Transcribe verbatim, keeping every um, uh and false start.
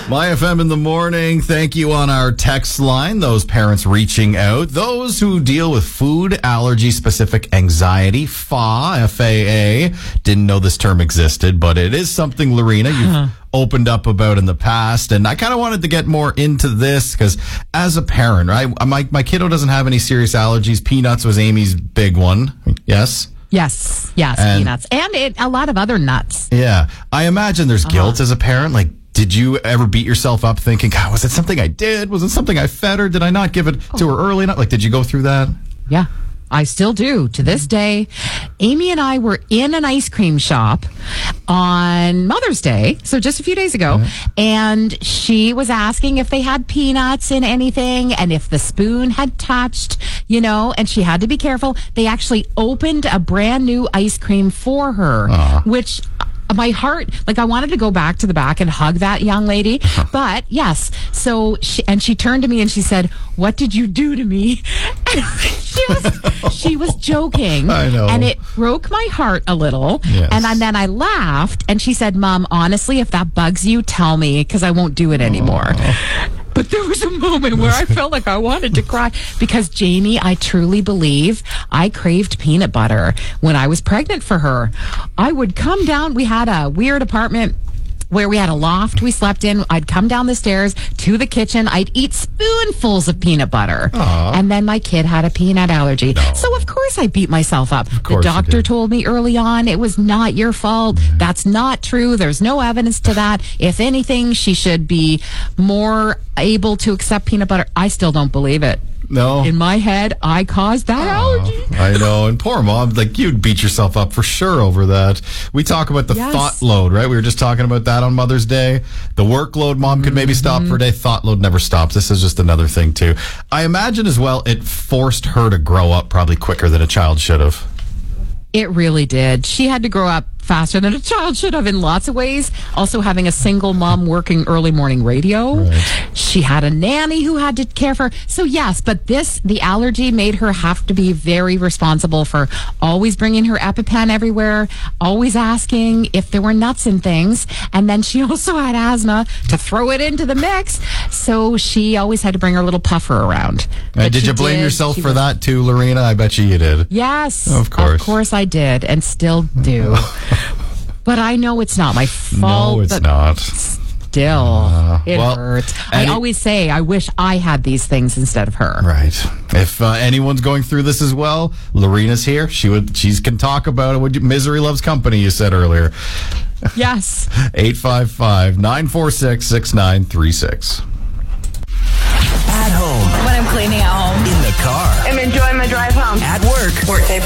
My F M in the morning. Thank you on our text line. Those parents reaching out. Those who deal with food allergy specific anxiety. F A, F A A. Didn't know this term existed, but it is something, Lorena, you've huh. opened up about in the past. And I kind of wanted to get more into this because as a parent, right, my, my kiddo doesn't have any serious allergies. Peanuts was Amy's big one. Yes? Yes. Yes, and, peanuts. And it, a lot of other nuts. Yeah. I imagine there's uh-huh. guilt as a parent. Like, did you ever beat yourself up thinking, God, was it something I did? Was it something I fed her? Did I not give it oh. to her early enough? Like, did you go through that? Yeah, I still do to this day. Amy and I were in an ice cream shop on Mother's Day, so just a few days ago, yeah. and she was asking if they had peanuts in anything and if the spoon had touched, you know, and she had to be careful. They actually opened a brand new ice cream for her, uh-huh. which... my heart, like I wanted to go back to the back and hug that young lady. But yes, so she, and she turned to me and she said, "What did you do to me?" she was she was joking. I know. And it broke my heart a little. Yes. And, and then I laughed and she said, "Mom, honestly, if that bugs you, tell me because I won't do it anymore." Aww. But there was a moment where I felt like I wanted to cry because, Jamie, I truly believe I craved peanut butter when I was pregnant for her. I would come down. We had a weird apartment where we had a loft we slept in. I'd come down the stairs to the kitchen. I'd eat spoonfuls of peanut butter. Aww. And then my kid had a peanut allergy. No. So, of course, I beat myself up. The doctor told me early on it was not your fault. Mm-hmm. That's not true. There's no evidence to that. If anything, she should be more able to accept peanut butter. I still don't believe it. No. In my head, I caused that oh, allergy. I know. And poor mom, like you'd beat yourself up for sure over that. We talk about the yes. thought load, right? We were just talking about that on Mother's Day. The workload mom could maybe stop for a day. Thought load never stops. This is just another thing too. I imagine as well, it forced her to grow up probably quicker than a child should have. It really did. She had to grow up faster than a child should have in lots of ways. Also having a single mom working early morning radio. Right. She had a nanny who had to care for her. So yes, but this, the allergy made her have to be very responsible for always bringing her EpiPen everywhere, always asking if there were nuts in things. And then she also had asthma to throw it into the mix. So she always had to bring her little puffer around. And did you blame did, yourself for was, that too, Lorena? I bet you you did. Yes. Of course. Of course I did and still do. But I know it's not my fault. No, it's not. Still, uh, it well, hurts. I always say, I wish I had these things instead of her. Right. If uh, anyone's going through this as well, Lorena's here. She would. She can talk about it. Would you, misery loves company, you said earlier. Yes. eight five five, nine four six, six nine three six.